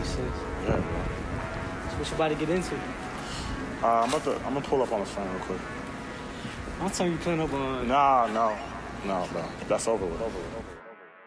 makes sense. Yeah, bro. So what you about to get into? I'm gonna pull up on the phone real quick. I'll tell you playing up on. No, bro. That's over with.